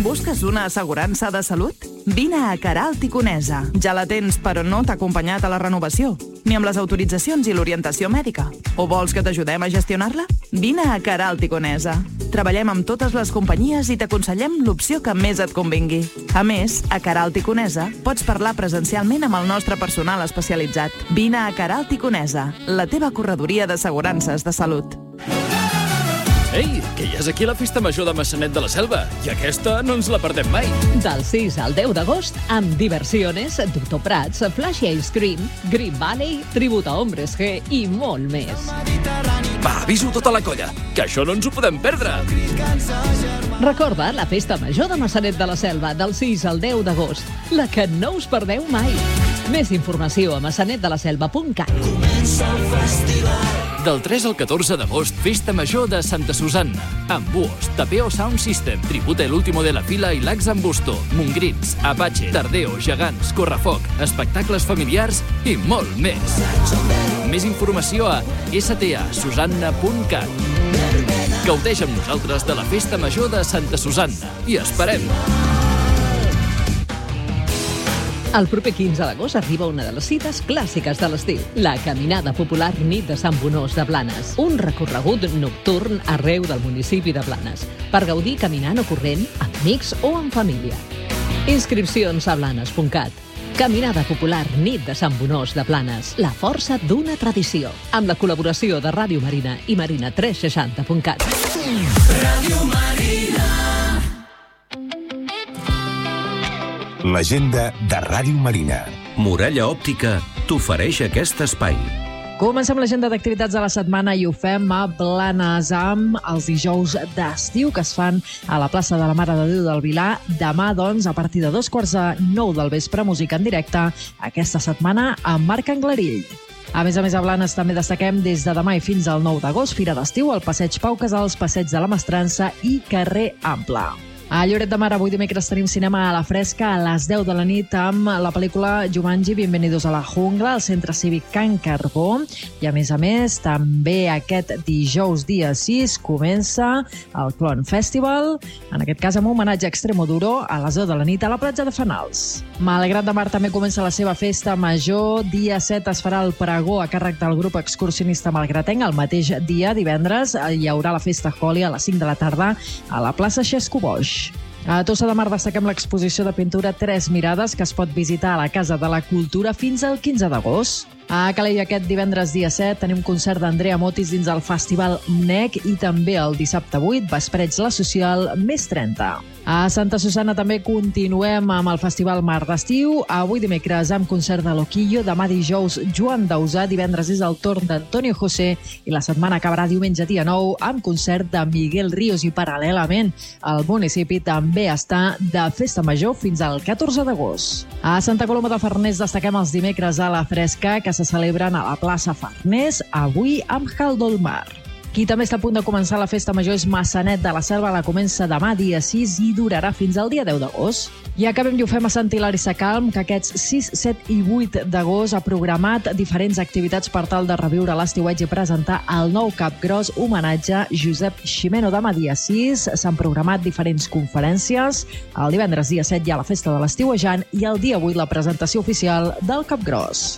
Busques una assegurança de salut? Vine a Queralt i Conesa. Ja la tens, però no t'ha acompanyat a la renovació, ni amb les autoritzacions i l'orientació mèdica. O vols que t'ajudem a gestionar-la? Vine a Queralt i Conesa. Treballem amb totes les companyies i t'aconsellem l'opció que més et convingui. A més, a Queralt i Conesa pots parlar presencialment amb el nostre personal especialitzat. Vine a Queralt i Conesa, la teva corredoria d'assegurances de salut. Ei, que ja és aquí la festa major de Maçanet de la Selva, i aquesta no ens la perdem mai. Del 6 al 10 d'agost, amb Diversiones, Doctor Prats, Flash Ice Cream, Green Valley, Tribut a Hombres G i molt més. Va, aviso tota la colla, que això no ens ho podem perdre. Recorda la festa major de Maçanet de la Selva, del 6 al 10 d'agost, la que no us perdeu mai. Més informació a maçanetdelaselva.cat. Del 3 al 14 d'agost, Festa Major de Santa Susanna, amb Buos, Tapeo Sound System, Tributo El Último de la Fila i Lax en Busto, Montgrins, Apache, Tardeo, Gegants, Correfoc, espectacles familiars i molt més. Més informació a stasusanna.cat. Gaudeix amb nosaltres de la Festa Major de Santa Susanna i esperem! El proper 15 d'agost arriba una de les cites clàssiques de l'estiu, la Caminada Popular Nit de Sant Bonós de Blanes, un recorregut nocturn arreu del municipi de Blanes, per gaudir caminant o corrent, amb amics o en família. Inscripcions a blanes.cat. Caminada Popular Nit de Sant Bonós de Blanes, la força d'una tradició, amb la col·laboració de Ràdio Marina i Marina360.cat. Ràdio Marina. L'agenda de Ràdio Marina. Muralla Òptica t'ofereix aquest espai. Comencem l'agenda d'activitats de la setmana i ho fem a Blanes amb els dijous d'estiu que es fan a la plaça de la Mare de Déu del Vilar. Demà, doncs, a partir de 8:45 del vespre, música en directe, aquesta setmana amb Marc Anglarill. A més, a Blanes també destaquem des de demà i fins al 9 d'agost, Fira d'Estiu al Passeig Pau Casals, Passeig de la Mestrança i Carrer Ample. A Lloret de Mar, avui dimecres tenim cinema a la fresca a les 10 de la nit amb la pel·lícula Jumanji, Bienvenidos a la Jungla, al Centre Cívic Can Carbó. I a més, també aquest dijous dia 6 comença el Clon Festival, en aquest cas amb un homenatge a Extremoduro a les 10 de la nit a la platja de Fanals. Malgrat de Mar també comença la seva festa major. Dia 7 es farà el pregó a càrrec del grup excursionista malgratenc. El mateix dia, divendres, hi haurà la festa Holi a les 5 de la tarda a la plaça Xesco Boix. A Tossa de Mar destaquem l'exposició de pintura Tres Mirades que es pot visitar a la Casa de la Cultura fins al 15 d'agost. A Calella aquest divendres dia 7 tenim concert d'Andrea Motis dins el Festival NEC i també el dissabte 8 Vespreig la Social més 30. A Santa Susanna també continuem amb el Festival Mar d'Estiu. Avui dimecres amb concert de Loquillo, demà dijous Joan Dausà, divendres és el torn d'Antonio José i la setmana acabarà diumenge dia 9 amb concert de Miguel Ríos i paral·lelament el municipi també està de festa major fins al 14 d'agost. A Santa Coloma de Farners destaquem els dimecres a la fresca que se celebren a la plaça Farners, avui amb Haldolmar. Qui també està a punt de començar la festa major és Maçanet de la Selva. La comença demà, dia 6, i durarà fins al dia 10 d'agost. I acabem i ho fem a Sant Hilari Sacalm, que aquests 6, 7 i 8 d'agost ha programat diferents activitats per tal de reviure l'estiueig i presentar el nou capgros homenatge Josep Ximeno. Demà, dia 6, s'han programat diferents conferències. El divendres, dia 7, hi ha la festa de l'estiuejant i el dia 8, la presentació oficial del capgros.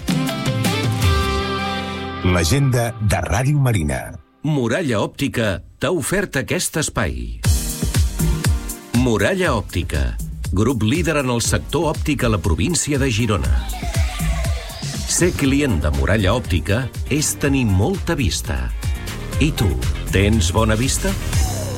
L'agenda de Ràdio Marina. Muralla Òptica t'ha ofert aquest espai. Muralla Òptica, grup líder en el sector òptic a la província de Girona. Ser client de Muralla Òptica és tenir molta vista. I tu, tens bona vista?